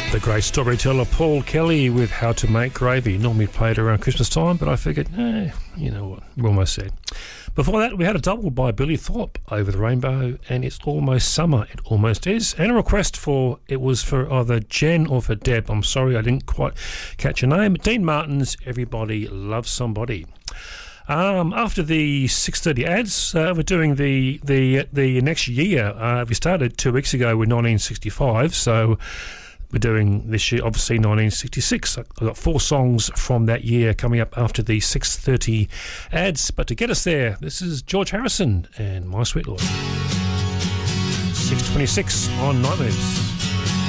The great storyteller Paul Kelly with How to Make Gravy. Normally played around Christmas time, but I figured, you know what, we're almost there. Before that, we had a double by Billy Thorpe, Over the Rainbow, and It's Almost Summer, It Almost Is, and a request for, it was for either Jen or for Deb. I'm sorry, I didn't quite catch your name. Dean Martin's Everybody Loves Somebody. After the 6:30 ads, we're doing the next year. We started 2 weeks ago with 1965, so we're doing this year, obviously, 1966. I've got 4 songs from that year coming up after the 6:30 ads. But to get us there, this is George Harrison and My Sweet Lord. 6:26 on Night Moves.